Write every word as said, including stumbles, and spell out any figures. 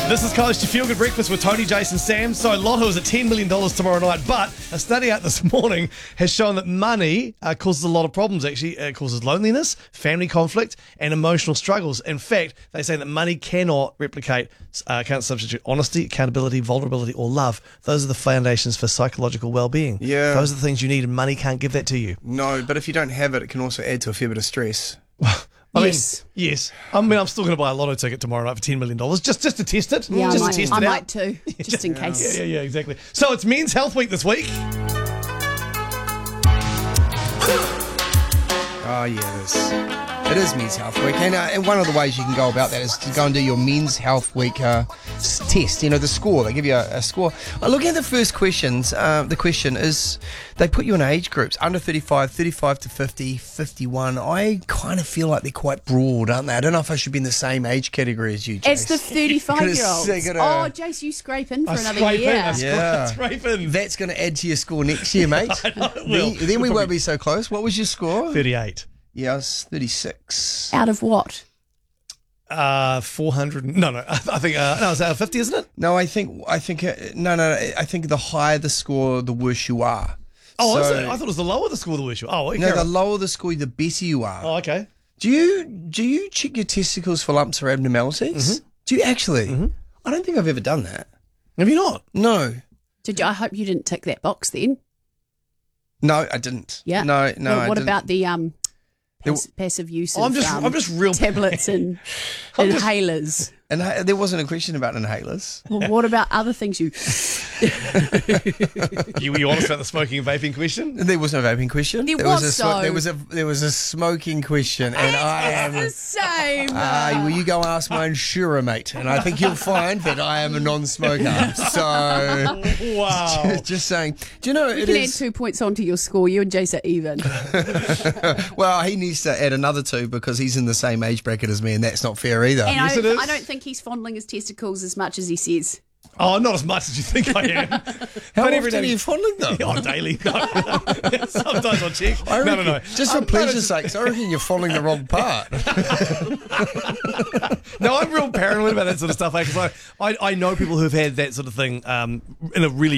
This is College to Feel Good Breakfast with Tony, Jason, Sam. So Lotto is at ten million dollars tomorrow night, but a study out this morning has shown that money uh, causes a lot of problems, actually. It causes loneliness, family conflict, and emotional struggles. In fact, they say that money cannot replicate, uh, can't substitute honesty, accountability, vulnerability, or love. Those are the foundations for psychological well-being. Yeah. Those are the things you need, and money can't give that to you. No, but if you don't have it, it can also add to a fair bit of stress. I Yes. mean, yes. I mean, I'm still going to buy a lotto ticket tomorrow night for ten million dollars just, just to test it. Yeah, just I, might, to test I it out. might too, just in case. Yeah, yeah, yeah, exactly. So it's Men's Health Week this week. Oh, yeah, it is. It is Men's Health Week. And, uh, and one of the ways you can go about that is to go and do your Men's Health Week uh, s- test. You know, the score. They give you a, a score. Uh, looking at the first questions, uh, the question is, they put you in age groups, under thirty-five, thirty-five to fifty, fifty-one. I kind of feel like they're quite broad, aren't they? I don't know if I should be in the same age category as you, Jace. It's the thirty-five-year-olds. Gonna- gonna- Oh, Jace, you scrape in for I another scrape in, year. I scrape, Yeah. scrape in. That's going to add to your score next year, mate. I know it will. Then, then we won't be so close. What was your score? thirty-eight. Yeah, I was thirty-six. Out of what? Uh, four hundred. No, no. I think, uh, no, it's out of fifty, isn't it? No, I think, I think, uh, no, no, no, I think the higher the score, the worse you are. Oh, is So- it? I thought it was the lower the score, the worse you. Oh, okay. No, the lower the score, the better you are. Oh, okay. Do you do you check your testicles for lumps or abnormalities? Mm-hmm. Do you actually? I don't think I've ever done that. Have you not? No, Did you, I hope you didn't tick that box then. no, I didn't. Yeah. No, no. Well, I what didn't. about the um There pass, passive use of I'm just- um, I'm just real- tablets and I'm just- inhalers? And there wasn't a question about inhalers. Well, what about other things you? You, were you honest about the smoking and vaping question? There was no vaping question. There was, was a smo- so. there was a there was a smoking question, and I am. the same. Ah, well, you go ask my insurer, mate, and I think you'll find that I am a non-smoker. So, Wow. just saying. Do you know you it can add is? two points onto your score. You and Jace are even. Well, he needs to add another two because he's in the same age bracket as me, and that's not fair either. And Yes, I, it is. I don't think he's fondling his testicles as much as he says. Oh, not as much as you think I am. How But every often day- are you fondling them? Oh, daily. No. Sometimes I'll check. I no, no, reckon- no. Just for Um, no, pleasure's no, sake, I reckon you're following the wrong part. No, I'm real paranoid about that sort of stuff because I, I, I know people who've had that sort of thing um, in a really